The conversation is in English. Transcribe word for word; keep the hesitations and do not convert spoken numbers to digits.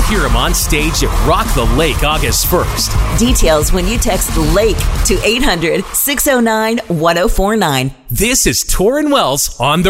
hear him on stage at Rock the Lake August first. Details when you text LAKE to eight hundred, six oh nine, one oh four nine. This is Torrin Wells on the